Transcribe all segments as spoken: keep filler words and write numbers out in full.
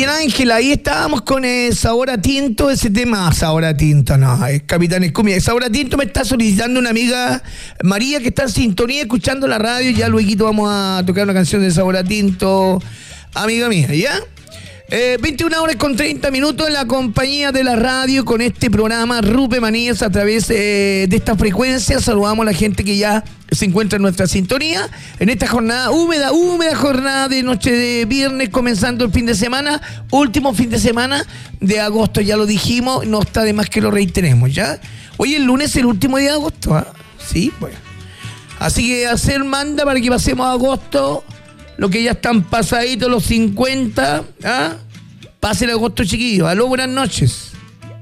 Miguel Ángel, ahí estábamos con eh, Sabor a Tinto, ese tema, Sabor a Tinto, no, es Capitán Escumia. Sabor a Tinto me está solicitando una amiga María que está en sintonía escuchando la radio, ya luego vamos a tocar una canción de Sabor a Tinto, amiga mía, ¿ya? Eh, veintiuna horas con treinta minutos en la compañía de la radio con este programa Rupe Manías a través eh, de esta frecuencia. Saludamos a la gente que ya se encuentra en nuestra sintonía en esta jornada húmeda, húmeda jornada de noche de viernes, comenzando el fin de semana, último fin de semana de agosto, ya lo dijimos, no está de más que lo reiteremos, ¿ya? Hoy el lunes es el último día de agosto, ¿ah? Sí, bueno. Así que hacer manda para que pasemos a agosto. Los que ya están pasaditos los cincuenta, ¿ah? Pasen agosto, chiquillos. Aló, buenas noches.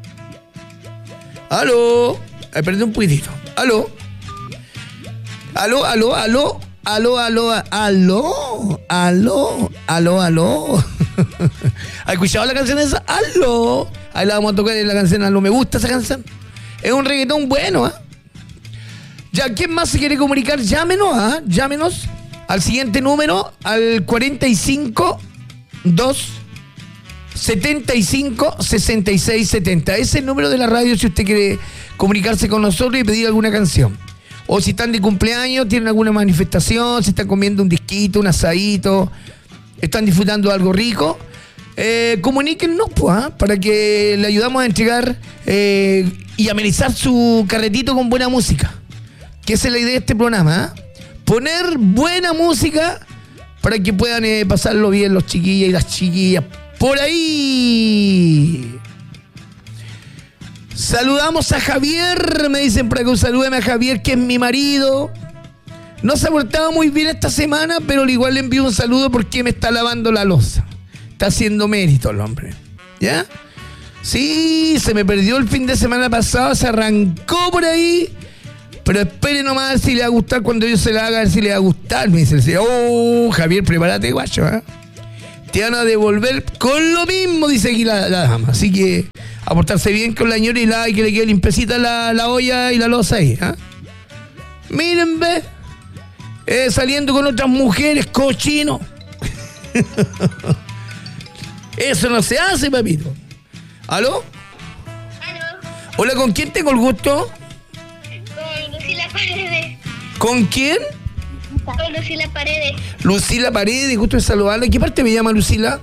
Aló. Ahí perdí un poquitito. Aló. Aló, aló, aló. Aló, aló, aló. Aló, aló, aló. ¿Has escuchado la canción esa? Aló. Ahí la vamos a tocar en la canción Aló. Me gusta esa canción. Es un reggaetón bueno, ¿ah? Ya, ¿quién más se quiere comunicar? Llámenos, ¿ah? Llámenos. Al siguiente número, al cuarenta y cinco, dos, setenta y cinco, sesenta y seis, setenta. Ese es el número de la radio si usted quiere comunicarse con nosotros y pedir alguna canción. O si están de cumpleaños, tienen alguna manifestación, si están comiendo un disquito, un asadito, están disfrutando de algo rico, eh, comuníquennos, pues, ¿eh? Para que le ayudamos a entregar eh, y amenizar su carretito con buena música. Que esa es la idea de este programa, ¿eh? Poner buena música para que puedan eh, pasarlo bien los chiquillos y las chiquillas. Por ahí. Saludamos a Javier. Me dicen por acá, salúdeme a Javier, que es mi marido. No se ha portado muy bien esta semana, pero igual le envío un saludo porque me está lavando la loza. Está haciendo mérito el hombre. ¿Ya? Sí, se me perdió el fin de semana pasado, se arrancó por ahí. Pero espere nomás a ver si le va a gustar cuando yo se la haga, a ver si le va a gustar. Me dice, oh, Javier, prepárate, guacho, ¿eh? Te van a devolver con lo mismo, dice aquí la, la dama. Así que a portarse bien con la ñora y, la, y que le quede limpiecita la, la olla y la loza ahí, ¿eh? Miren, ve, eh, saliendo con otras mujeres, cochino. Eso no se hace, papito. ¿Aló? ¿Aló? Hola, ¿con quién tengo el gusto? Lucila Paredes. ¿Con quién? Con Lucila Paredes. Lucila Paredes, gusto de saludarla. ¿Qué parte me llama Lucila?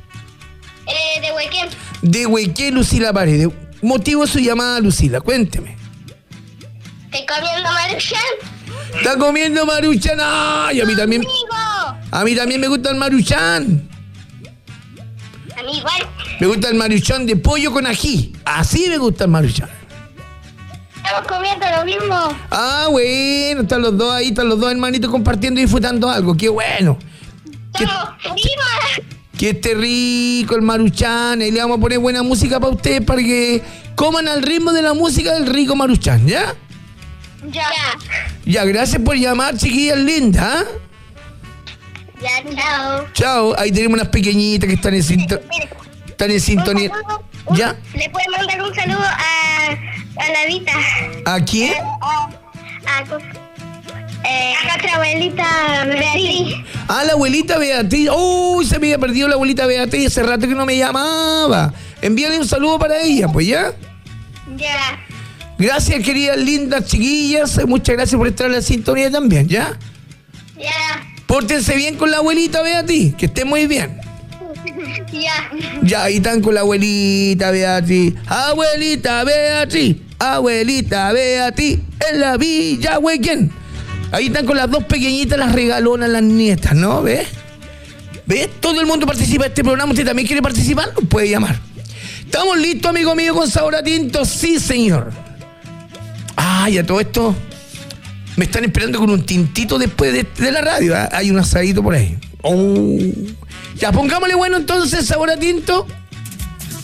Eh, de Huequén. De Huequén, Lucila Paredes. Motivo de su llamada, Lucila, cuénteme. ¿Estoy comiendo maruchan? ¿Está comiendo maruchan? ¡Ay! A mí también. ¡Amigo! A mí también me gusta el maruchan. A mí igual. Me gusta el maruchan de pollo con ají. Así me gusta el maruchan. Estamos comiendo lo mismo. Ah, bueno, están los dos ahí, están los dos hermanitos compartiendo y disfrutando algo. ¡Qué bueno! Estamos primas. Que esté rico el maruchan. Y le vamos a poner buena música para ustedes para que coman al ritmo de la música del rico maruchan, ¿ya? Ya. Ya, gracias por llamar, chiquillas lindas, ¿eh? Ya, chao. Chao, ahí tenemos unas pequeñitas que están en, sinto- están en sintonía. Un- ¿Ya? ¿Le puede mandar un saludo a, a la Vita? ¿A quién? A, a, eh, a nuestra abuelita Beatriz. Ah, la abuelita Beatriz. Uy, se me había perdido la abuelita Beatriz. Hace rato que no me llamaba. Envíale un saludo para ella, pues, ¿ya? Ya. Gracias, queridas lindas chiquillas. Muchas gracias por estar en la sintonía también, ¿ya? Ya. Pórtense bien con la abuelita Beatriz. Que esté muy bien. Ya. Ya, ahí están con la abuelita Beatriz. Abuelita Beatriz. Abuelita Beatriz. En la Villa Huequén. Ahí están con las dos pequeñitas, las regalonas, las nietas, ¿no? ¿Ves? ¿Ves? Todo el mundo participa de este programa. ¿Usted también quiere participar? Nos puede llamar. ¿Estamos listos, amigo mío, con Sabor a Tinto? Sí, señor. Ah, ya todo esto. Me están esperando con un tintito después de, de la radio. ¿eh? Hay un asadito por ahí. Oh. Ya, pongámosle bueno entonces Sabor a Tinto.